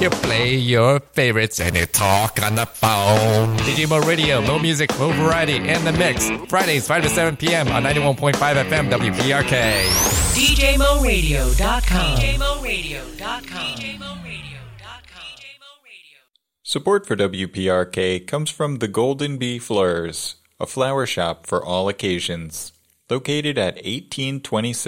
You play your favorites and you talk on the phone. DJ Mo Radio, Mo Music, Mo Variety, and the Mix. Fridays, 5 to 7 p.m. on 91.5 FM WPRK. DJMoRadio.com. Support for WPRK comes from the Golden Bee Fleurs, a flower shop for all occasions. Located at 1826